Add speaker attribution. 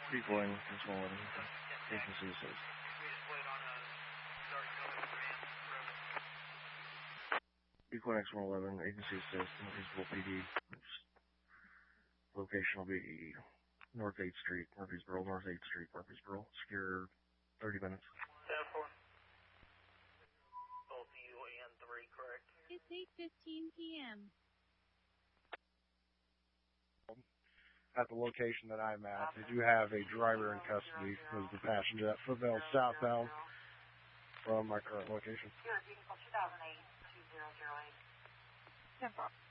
Speaker 1: Decoying from small 11. Agency assist. Decoying X111, agency assist, Murfreesboro PD. Location will be North 8th Street, Murfreesboro, North 8th Street, Murfreesboro. Secure 30 minutes.
Speaker 2: 10-4. Both you and 3, correct?
Speaker 3: It's 8:15 p.m.
Speaker 4: At the location that I'm at, they do have a driver in custody who's the passenger at Foothill southbound from my current location.
Speaker 5: 2008-2008. 10-4.